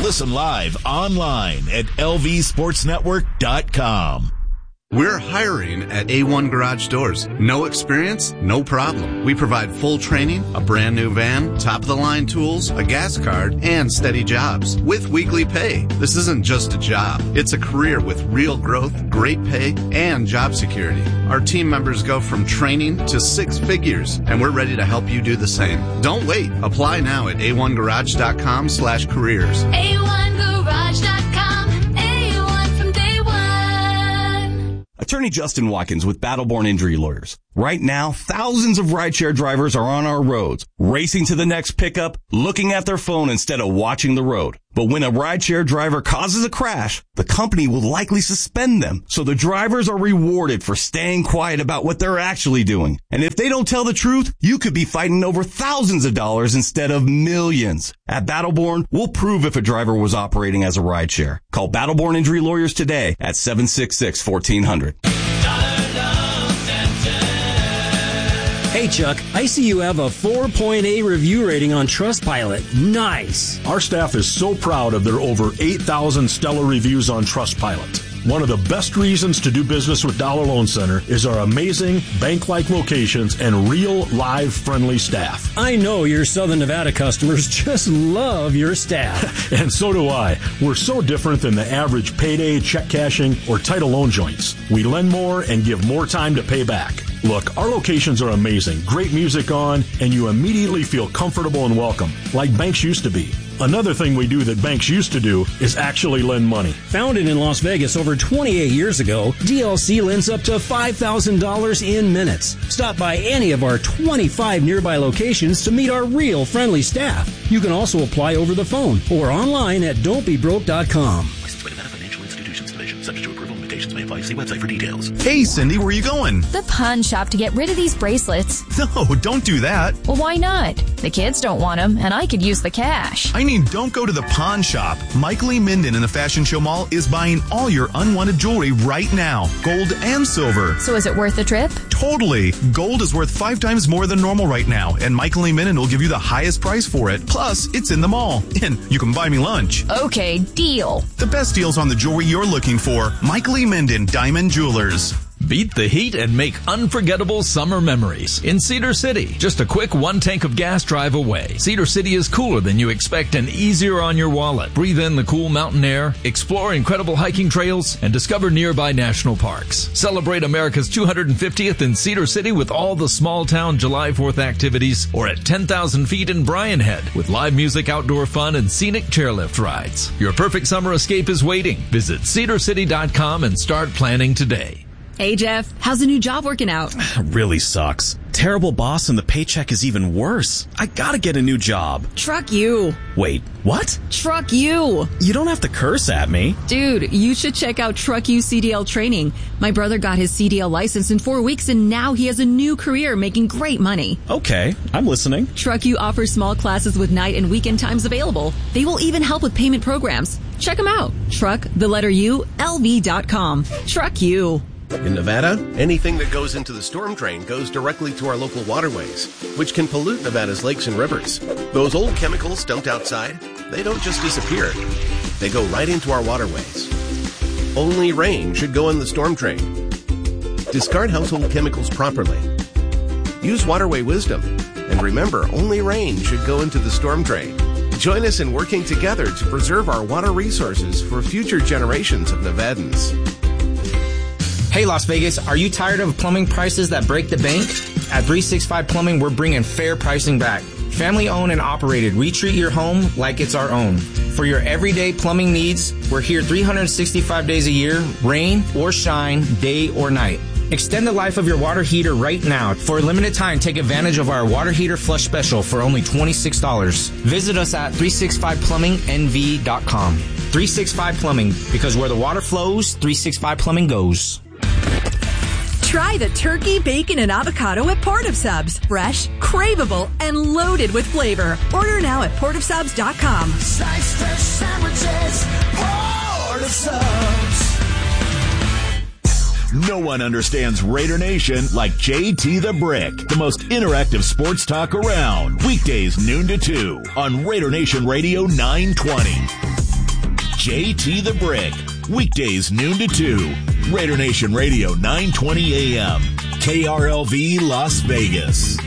Listen live online at lvsportsnetwork.com. We're hiring at A1 Garage Doors. No experience? No problem. We provide full training, a brand new van, top-of-the-line tools, a gas card, and steady jobs with weekly pay. This isn't just a job. It's a career with real growth, great pay, and job security. Our team members go from training to 6 figures, and we're ready to help you do the same. Don't wait. Apply now at a1garage.com/careers. A1garage.com. Attorney Justin Watkins with Battleborn Injury Lawyers. Right now, thousands of rideshare drivers are on our roads, racing to the next pickup, looking at their phone instead of watching the road. But when a rideshare driver causes a crash, the company will likely suspend them. So the drivers are rewarded for staying quiet about what they're actually doing. And if they don't tell the truth, you could be fighting over thousands of dollars instead of millions. At Battleborn, we'll prove if a driver was operating as a rideshare. Call Battleborn Injury Lawyers today at 766-1400. Hey, Chuck, I see you have a 4.8 review rating on Trustpilot. Nice. Our staff is so proud of their over 8,000 stellar reviews on Trustpilot. One of the best reasons to do business with Dollar Loan Center is our amazing bank-like locations and real, live, friendly staff. I know your Southern Nevada customers just love your staff. And so do I. We're so different than the average payday, check cashing, or title loan joints. We lend more and give more time to pay back. Look, our locations are amazing, great music on, and you immediately feel comfortable and welcome, like banks used to be. Another thing we do that banks used to do is actually lend money. Founded in Las Vegas over 28 years ago, DLC lends up to $5,000 in minutes. Stop by any of our 25 nearby locations to meet our real friendly staff. You can also apply over the phone or online at don'tbebroke.com. Subject to approval, limitations may apply. See website for details. Hey, Cindy, where are you going? The pawn shop to get rid of these bracelets. No, don't do that. Well, why not? The kids don't want them, and I could use the cash. I mean, don't go to the pawn shop. Mike Lee Minden in the Fashion Show Mall is buying all your unwanted jewelry right now. Gold and silver. So is it worth the trip? Totally. Gold is worth 5 times more than normal right now, and Mike Lee Minden will give you the highest price for it. Plus, it's in the mall, and you can buy me lunch. Okay, deal. The best deals on the jewelry you're looking for. Mike Lee Minden Diamond Jewelers. Beat the heat and make unforgettable summer memories in Cedar City. Just a quick 1 tank of gas drive away. Cedar City is cooler than you expect and easier on your wallet. Breathe in the cool mountain air, explore incredible hiking trails, and discover nearby national parks. Celebrate America's 250th in Cedar City with all the small town July 4th activities, or at 10,000 feet in Bryan Head with live music, outdoor fun, and scenic chairlift rides. Your perfect summer escape is waiting. Visit cedarcity.com and start planning today. Hey, Jeff, how's the new job working out? Really sucks. Terrible boss and the paycheck is even worse. I gotta get a new job. Truck you. Wait, what? Truck you. You don't have to curse at me. Dude, you should check out Truck You CDL training. My brother got his CDL license in 4 weeks and now he has a new career making great money. Okay, I'm listening. Truck You offers small classes with night and weekend times available. They will even help with payment programs. Check them out. LV.com. Truck You. In Nevada, anything that goes into the storm drain goes directly to our local waterways, which can pollute Nevada's lakes and rivers. Those old chemicals dumped outside, they don't just disappear. They go right into our waterways. Only rain should go in the storm drain. Discard household chemicals properly. Use waterway wisdom. And remember, only rain should go into the storm drain. Join us in working together to preserve our water resources for future generations of Nevadans. Hey Las Vegas, are you tired of plumbing prices that break the bank? At 365 Plumbing, we're bringing fair pricing back. Family owned and operated, we treat your home like it's our own. For your everyday plumbing needs, we're here 365 days a year, rain or shine, day or night. Extend the life of your water heater right now. For a limited time, take advantage of our water heater flush special for only $26. Visit us at 365plummingnv.com. 365 Plumbing, because where the water flows, 365 Plumbing goes. Try the turkey, bacon, and avocado at Port of Subs. Fresh, craveable, and loaded with flavor. Order now at portofsubs.com. Slice fresh sandwiches, Port of Subs. No one understands Raider Nation like JT the Brick, the most interactive sports talk around. Weekdays noon to 2 on Raider Nation Radio 920. JT the Brick. Weekdays noon to 2. Raider Nation Radio 920 AM. KRLV Las Vegas.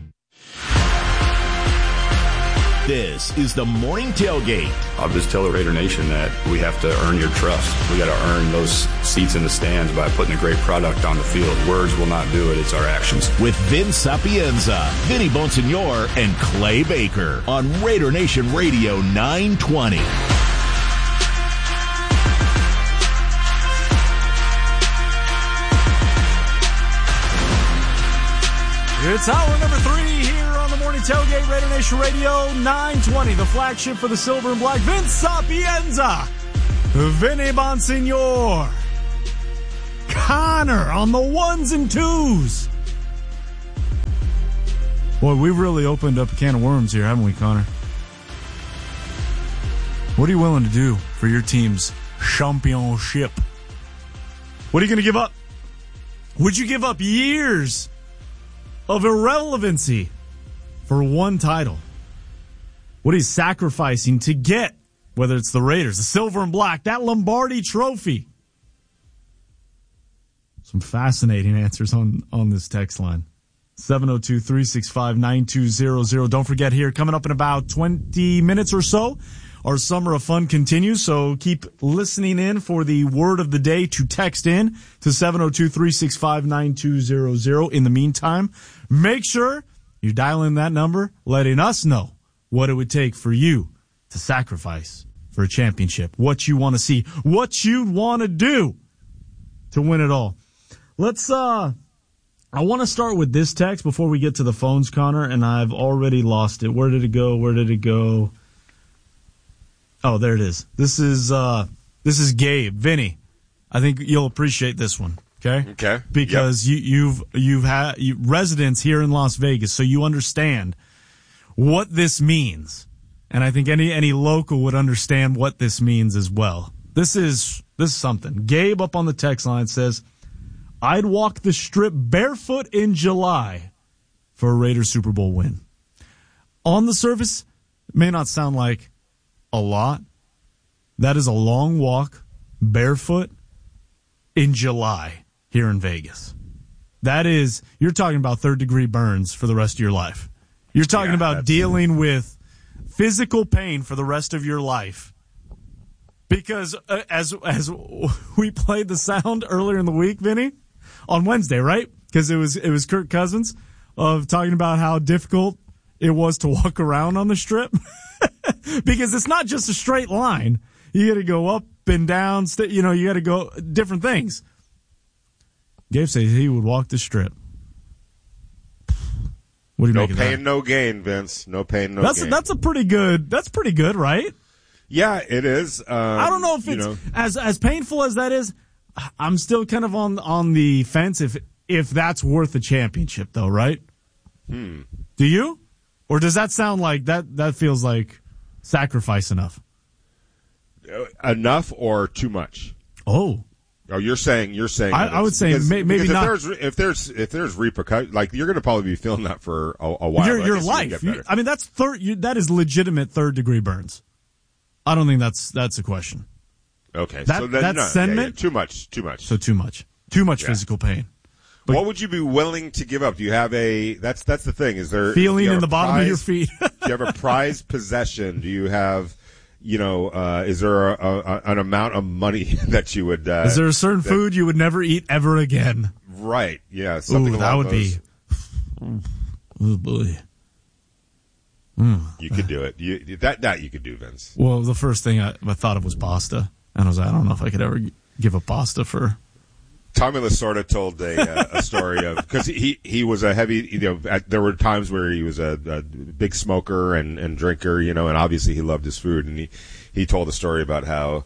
This is the Morning Tailgate. I'll just tell the Raider Nation that we have to earn your trust. We got to earn those seats in the stands by putting a great product on the field. Words will not do it. It's our actions. With Vince Sapienza, Vinny Bonsignor, and Clay Baker on Raider Nation Radio 920. It's hour number 3 here on the Morning Tailgate, Raider Nation Radio 920, the flagship for the Silver and Black. Vince Sapienza, Vinny Bonsignor, Connor on the ones and twos. Boy, we've really opened up a can of worms here, haven't we, Connor? What are you willing to do for your team's championship? What are you going to give up? Would you give up years of irrelevancy for one title? What he's sacrificing to get, whether it's the Raiders, the Silver and Black, that Lombardi trophy. Some fascinating answers on this text line. 702-365-9200. Don't forget, here coming up in about 20 minutes or so, our Summer of Fun continues, so keep listening in for the word of the day to text in to 702-365-9200. In the meantime, make sure you dial in that number, letting us know what it would take for you to sacrifice for a championship, what you want to see, what you want to do to win it all. I want to start with this text before we get to the phones, Connor, and I've already lost it. Where did it go? Oh, there it is. This is Gabe. Vinny, I think you'll appreciate this one. Okay. Because you've had residents here in Las Vegas, so you understand what this means, and I think any local would understand what this means as well. This is something. Gabe up on the text line says, "I'd walk the strip barefoot in July for a Raiders Super Bowl win." On the surface, it may not sound like a lot. That is a long walk, barefoot, in July here in Vegas. That is, you're talking about third-degree burns for the rest of your life. You're talking about dealing with physical pain for the rest of your life. Because as we played the sound earlier in the week, Vinny, on Wednesday, right? Because it was Kirk Cousins of talking about how difficult it was to walk around on the strip. Because it's not just a straight line. You got to go up and down. You got to go different things. Gabe says he would walk the strip. What do you make of that? No pain, no gain, Vince. No pain, no gain. That's pretty good, right? Yeah, it is. I don't know if it's as painful as that is. I'm still kind of on the fence if that's worth a championship, though, right? Do you? Or does that sound like that feels like sacrifice enough? Enough or too much? Oh, you're saying. I would say maybe not. If there's repercussions, like you're going to probably be feeling that for a while. Your life. I mean, that's that is legitimate third-degree burns. I don't think that's a question. Okay, that's sentiment. Too much. So too much physical pain. But what would you be willing to give up? Do you have that's the thing? Is there feeling in the bottom of your feet? Do you have a prized possession? Do you have, is there an amount of money that you would? Is there a certain food you would never eat ever again? Right. Yeah. Something that would those. Be. Oh boy. You could do it. That you could do, Vince. Well, the first thing I thought of was pasta, and I was like, I don't know if I could ever give up pasta for. Tommy Lasorda told a story of, because he was a heavy, there were times where he was a big smoker and drinker, and obviously he loved his food, and he told a story about how,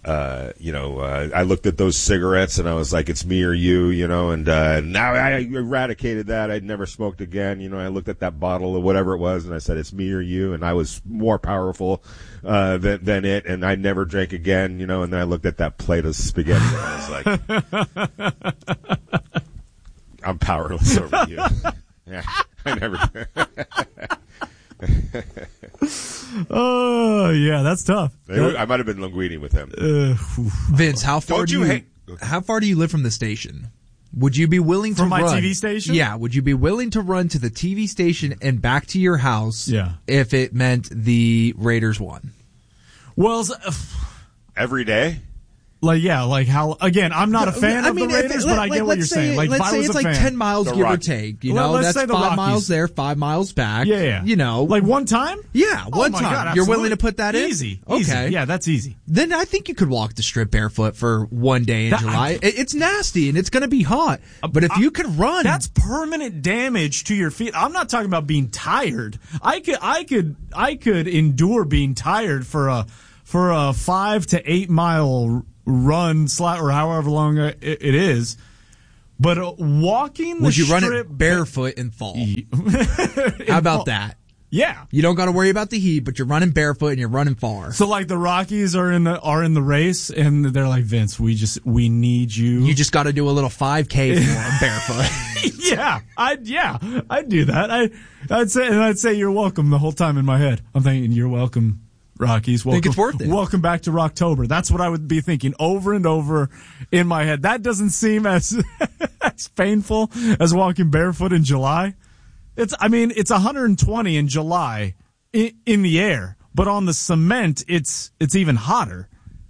I looked at those cigarettes and I was like, it's me or you, and now I eradicated that. I'd never smoked again. I looked at that bottle of whatever it was and I said, it's me or you, and I was more powerful than it, and I never drank again, and then I looked at that plate of spaghetti and I was like, I'm powerless over you. Yeah, I never. Oh, yeah, that's tough. I might have been linguini with him. Vince, how far do you live from the station? Would you be willing to run? From my TV station? Yeah. Would you be willing to run to the TV station and back to your house if it meant the Raiders won? Well, every day? Like how, again, I'm not a fan of the Raiders, but I get what you're saying. Like, let's say it's like 10 miles, give or take. You know, that's 5 miles there, 5 miles back. Yeah. You know. Like one time? Yeah, one time. God, you're willing to put that in? Easy. Okay. Yeah, that's easy. Then I think you could walk the strip barefoot for one day in July. It's nasty and it's going to be hot. But if you could run. That's permanent damage to your feet. I'm not talking about being tired. I could endure being tired for a 5 to 8 mile run or however long it is, but walking the would you strip, run it barefoot and fall? How about that? Yeah, you don't got to worry about the heat, but you're running barefoot and you're running far. So like the Rockies are in the race, and they're like, Vince, we need you. You just got to do a little 5K for them barefoot. I'd do that. I'd say you're welcome the whole time in my head. I'm thinking you're welcome. Rockies, welcome, think it's worth it. Welcome back to Rocktober. That's what I would be thinking over and over in my head. That doesn't seem as painful as walking barefoot in July. It's 120 in July in the air, but on the cement, it's even hotter.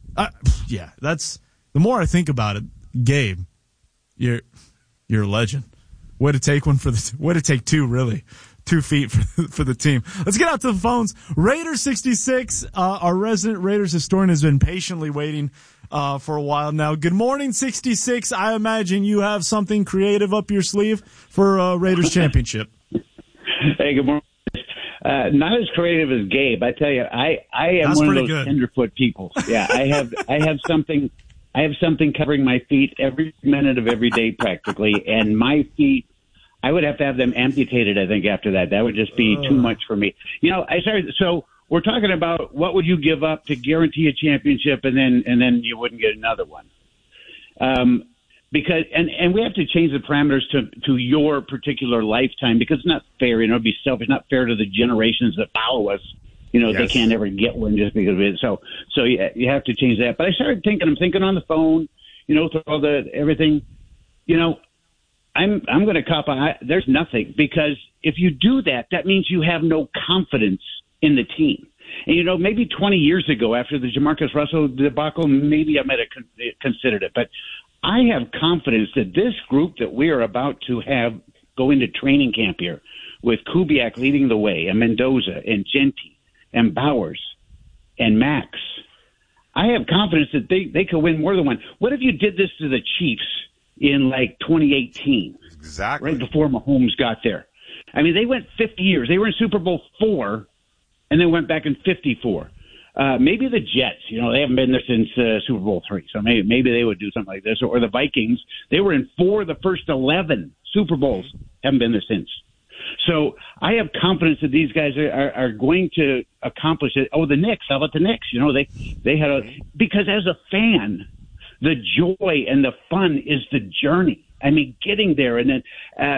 That's the more I think about it. Gabe, you're a legend. Way to take two, really. 2 feet for the team. Let's get out to the phones. Raider 66, our resident Raiders historian, has been patiently waiting for a while now. Good morning, 66. I imagine you have something creative up your sleeve for Raiders championship. Hey, good morning. Not as creative as Gabe. I tell you, I am one of those tenderfoot people. Yeah, I have something covering my feet every minute of every day practically, and my feet, I would have to have them amputated, I think, after that. That would just be too much for me. You know, so we're talking about what would you give up to guarantee a championship, and then you wouldn't get another one. Because we have to change the parameters to your particular lifetime, because it's not fair. You know, it'd be selfish, not fair to the generations that follow us. You know, they can't ever get one just because of it. So you have to change that. But I started thinking. I'm thinking on the phone. You know, through all everything. You know, I'm going to cop on. There's nothing, because if you do that, that means you have no confidence in the team. And, you know, maybe 20 years ago after the Jamarcus Russell debacle, maybe I might have considered it. But I have confidence that this group that we are about to have go into training camp here, with Kubiak leading the way, and Mendoza and Genty and Bowers and Max, I have confidence that they could win more than one. What if you did this to the Chiefs in like 2018? Exactly. Right before Mahomes got there. I mean, they went 50 years. They were in Super Bowl 4 and then went back in 54. Maybe the Jets, you know, they haven't been there since Super Bowl 3. So maybe they would do something like this. Or the Vikings, they were in 4 of the first 11 Super Bowls. Haven't been there since. So I have confidence that these guys are going to accomplish it. Oh, the Knicks. How about the Knicks? You know, they had because as a fan, the joy and the fun is the journey. I mean, getting there. And then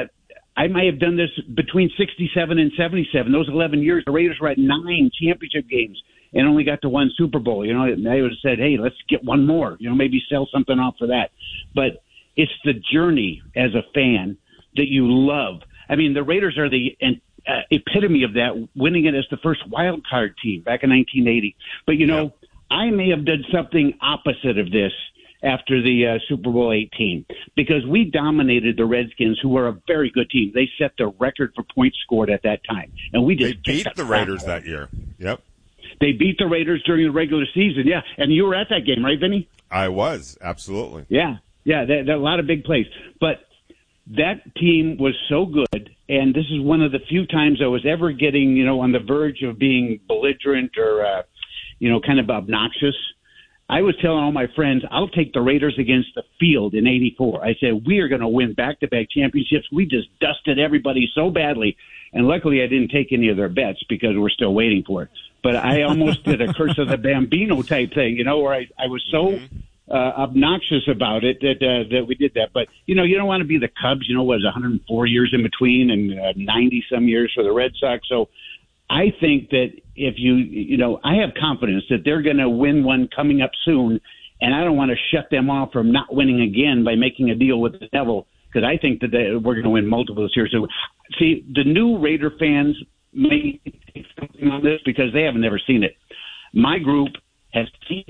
I might have done this between 67 and 77. Those 11 years, the Raiders were at 9 championship games and only got to 1 Super Bowl. You know, they would have said, hey, let's get one more. You know, maybe sell something off for that. But it's the journey as a fan that you love. I mean, the Raiders are the epitome of that, winning it as the first wild card team back in 1980. But, you know, I may have done something opposite of this after the Super Bowl 18, because we dominated the Redskins, who were a very good team. They set the record for points scored at that time, and we just beat the Raiders that year. Yep. They beat the Raiders during the regular season, yeah. And you were at that game, right, Vinny? I was, absolutely. Yeah, there a lot of big plays. But that team was so good, and this is one of the few times I was ever getting, you know, on the verge of being belligerent or, you know, kind of obnoxious. I was telling all my friends, I'll take the Raiders against the field in 84. I said, we are going to win back-to-back championships. We just dusted everybody so badly. And luckily I didn't take any of their bets because we're still waiting for it. But I almost did a Curse of the Bambino type thing, you know, where I was so obnoxious about it that we did that. But, you know, you don't want to be the Cubs, you know, what was 104 years in between and 90-some years for the Red Sox. So I think that if I have confidence that they're going to win one coming up soon, and I don't want to shut them off from not winning again by making a deal with the devil, because I think that we're going to win multiple this year. So, see, the new Raider fans may take something on this because they haven't never seen it. My group has seen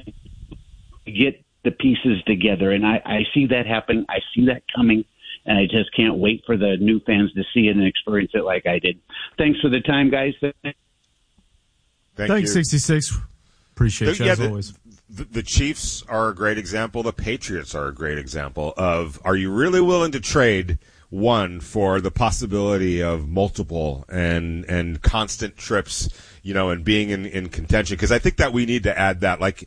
get the pieces together, and I see that happening. I see that coming, and I just can't wait for the new fans to see it and experience it like I did. Thanks for the time, guys. Thanks, 66. Appreciate you, as always. The Chiefs are a great example. The Patriots are a great example of, are you really willing to trade one for the possibility of multiple and constant trips, and being in contention? Because I think that we need to add that. Like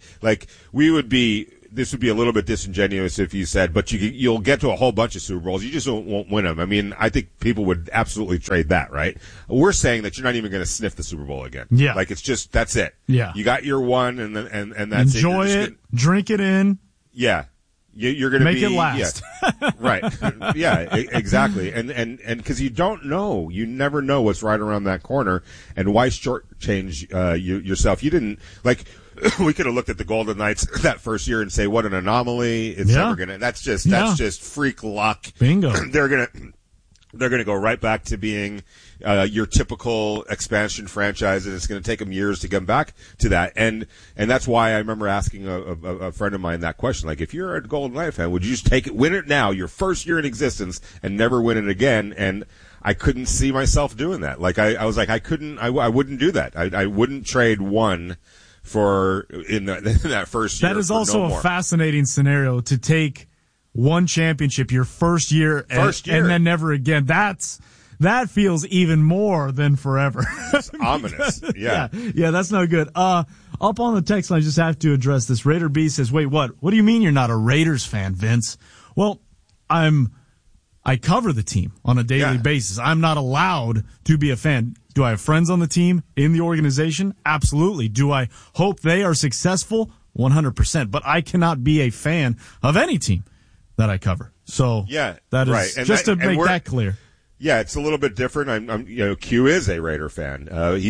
this would be a little bit disingenuous if you said, but you'll get to a whole bunch of Super Bowls. You just won't win them. I mean, I think people would absolutely trade that, right? We're saying that you're not even going to sniff the Super Bowl again. Yeah. Like, it's just, that's it. Yeah. You got your one, and that's Enjoy it. Drink it in. Yeah. You're going to make it last. Yeah, right. Yeah, exactly. And because you don't know, you never know what's right around that corner, and why shortchange yourself? You didn't, like, we could have looked at the Golden Knights that first year and say, what an anomaly. It's never going to, that's just freak luck. Bingo. They're going to go right back to being your typical expansion franchise, and it's going to take them years to come back to that. And that's why I remember asking a friend of mine that question. Like, if you're a Golden Knight fan, would you just win it now, your first year in existence, and never win it again? And I couldn't see myself doing that. Like, I was like, I wouldn't do that. I wouldn't trade one for in that first year. That is also a fascinating scenario, to take one championship your first year and then never again. That feels even more than forever. It's ominous. Yeah. Yeah, that's no good. Up on the text line, I just have to address this. Raider B says, wait, what? What do you mean you're not a Raiders fan, Vince? Well, I cover the team on a daily basis. I'm not allowed to be a fan. Do I have friends on the team, in the organization? Absolutely. Do I hope they are successful? 100%. But I cannot be a fan of any team that I cover. So that is right. just to make that clear. Yeah, it's a little bit different. Q is a Raider fan.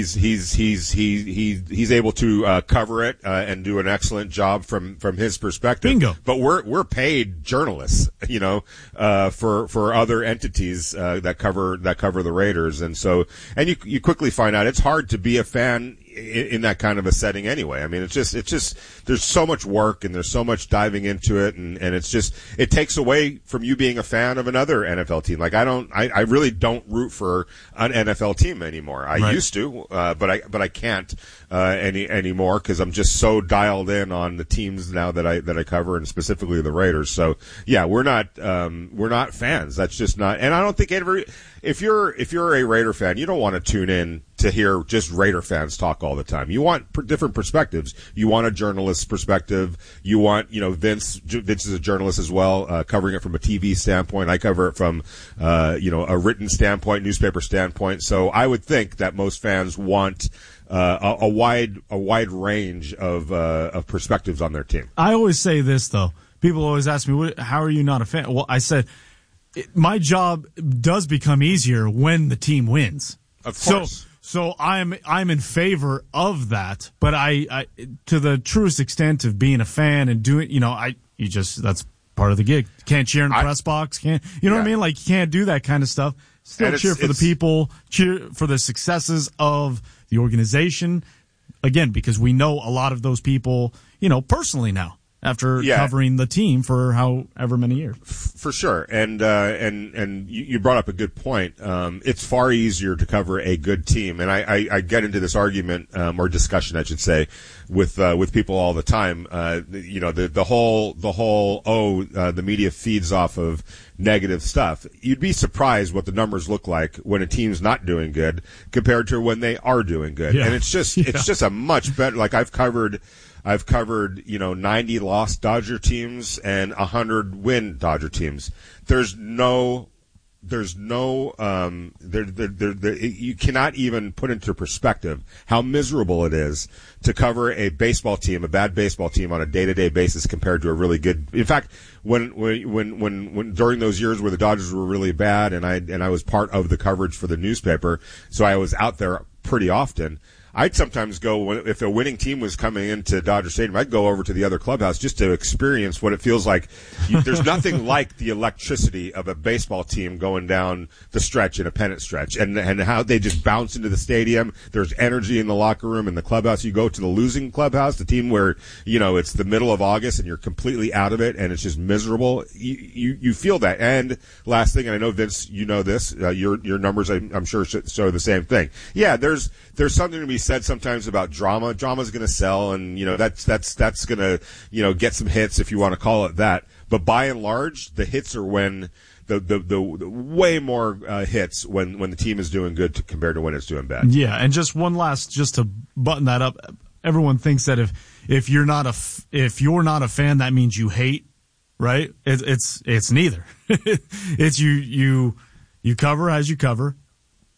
He's able to cover it and do an excellent job from his perspective. Bingo. But we're paid journalists, for other entities that cover the Raiders, and you quickly find out it's hard to be a fan in that kind of a setting anyway. I mean, it's just there's so much work and there's so much diving into it, and it takes away from you being a fan of another NFL team. Like, I really don't root for an NFL team anymore. I used to, but I can't anymore, because I'm just so dialed in on the teams now that I cover, and specifically the Raiders. So yeah, we're not fans. That's just not. And I don't think if you're a Raider fan, you don't want to tune in to hear just Raider fans talk all the time. You want different perspectives. You want a journalist's perspective. You want, Vince is a journalist as well, covering it from a TV standpoint. I cover it from, a written standpoint, newspaper standpoint. So I would think that most fans want a wide range of perspectives on their team. I always say this, though. People always ask me, how are you not a fan? Well, I said, my job does become easier when the team wins. Of course. So I'm in favor of that, but I to the truest extent of being a fan and doing, that's part of the gig. Can't cheer in the press box, what I mean? Like, you can't do that kind of stuff. Still cheer for the people, cheer for the successes of the organization. Again, because we know a lot of those people, personally now, after covering the team for however many years. For sure. And you brought up a good point. It's far easier to cover a good team. And I get into this argument, or discussion, I should say, with people all the time. The whole, the media feeds off of negative stuff. You'd be surprised what the numbers look like when a team's not doing good compared to when they are doing good. Yeah. And it's just a much better, like, I've covered 90 lost Dodger teams and 100 win Dodger teams. You cannot even put into perspective how miserable it is to cover a baseball team, a bad baseball team, on a day-to-day basis compared to a really good. In fact, when during those years where the Dodgers were really bad, and I was part of the coverage for the newspaper, so I was out there pretty often. I'd sometimes go, if a winning team was coming into Dodger Stadium, I'd go over to the other clubhouse just to experience what it feels like. There's nothing like the electricity of a baseball team going down the stretch in a pennant stretch, and how they just bounce into the stadium. There's energy in the locker room and the clubhouse. You go to the losing clubhouse, the team where, it's the middle of August and you're completely out of it and it's just miserable. You feel that. And last thing, and I know, Vince, you know this, your numbers, I'm sure, show the same thing. Yeah, there's something to be said sometimes about drama. Drama's going to sell, and that's going to get some hits, if you want to call it that. But by and large, the hits are when the way more hits when the team is doing good compared to when it's doing bad. Yeah, and just one last, just to button that up. Everyone thinks that if you're not a fan, that means you hate, right? It's neither. It's you cover as you cover.